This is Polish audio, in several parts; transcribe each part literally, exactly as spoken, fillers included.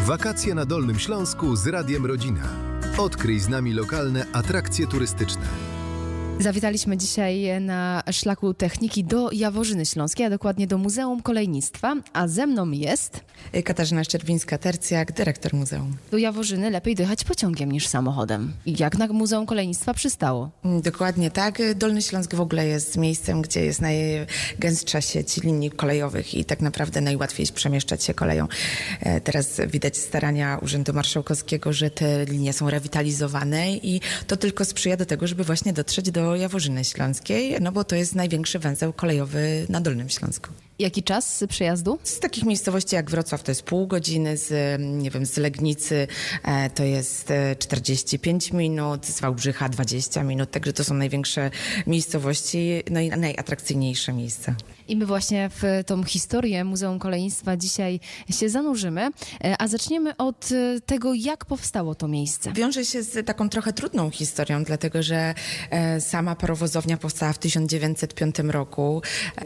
Wakacje na Dolnym Śląsku z Radiem Rodzina. Odkryj z nami lokalne atrakcje turystyczne. Zawitaliśmy dzisiaj na szlaku techniki do Jaworzyny Śląskiej, a dokładnie do Muzeum Kolejnictwa, a ze mną jest... Katarzyna Szczerbińska-Tercjak, dyrektor muzeum. Do Jaworzyny lepiej dojechać pociągiem niż samochodem. I jak na Muzeum Kolejnictwa przystało? Dokładnie tak. Dolny Śląsk w ogóle jest miejscem, gdzie jest najgęstsza sieć linii kolejowych i tak naprawdę najłatwiej przemieszczać się koleją. Teraz widać starania Urzędu Marszałkowskiego, że te linie są rewitalizowane i to tylko sprzyja do tego, żeby właśnie dotrzeć do Jaworzyny Śląskiej, no bo to jest największy węzeł kolejowy na Dolnym Śląsku. Jaki czas przejazdu? Z takich miejscowości jak Wrocław to jest pół godziny, z, nie wiem, z Legnicy e, to jest czterdzieści pięć minut, z Wałbrzycha dwadzieścia minut, także to są największe miejscowości, no i najatrakcyjniejsze miejsca. I my właśnie w tą historię Muzeum Kolejnictwa dzisiaj się zanurzymy, a zaczniemy od tego, jak powstało to miejsce. Wiąże się z taką trochę trudną historią, dlatego że e, sama parowozownia powstała w tysiąc dziewięćset piątym roku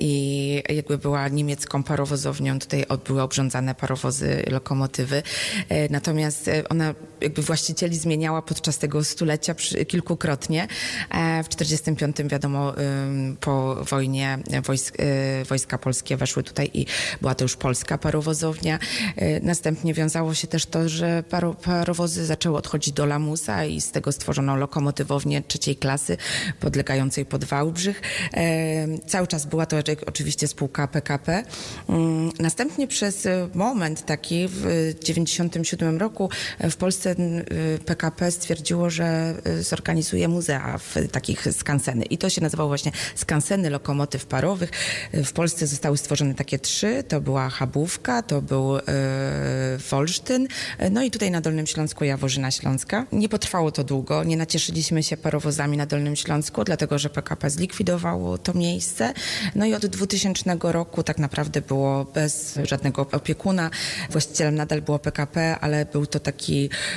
i jakby była niemiecką parowozownią, tutaj były obrządzane parowozy, lokomotywy, e, natomiast ona jakby właścicieli zmieniała podczas tego stulecia przy, kilkukrotnie. E, w tysiąc dziewięćset czterdziestym piątym wiadomo, e, po wojnie wojsk, e, wojska polskie weszły tutaj i była to już polska parowozownia. E, następnie wiązało się też to, że paro, parowozy zaczęły odchodzić do lamusa i z tego stworzono lokomotywownię trzeciej klasy podlegającej pod Wałbrzych. E, cały czas była to oczywiście spółka P K P. Następnie przez moment taki w dziewięćdziesiątym siódmym roku w Polsce P K P stwierdziło, że zorganizuje muzea w takich skanseny i to się nazywało właśnie skanseny lokomotyw parowych. W Polsce zostały stworzone takie trzy, to była Chabówka, to był e, Wolsztyn, no i tutaj na Dolnym Śląsku Jaworzyna Śląska. Nie potrwało to długo, nie nacieszyliśmy się parowozami na Dolnym Śląsku, dlatego że P K P zlikwidowało to miejsce. No i od dwutysięcznego roku tak naprawdę było bez żadnego opiekuna. Właścicielem nadal było P K P, ale był to taki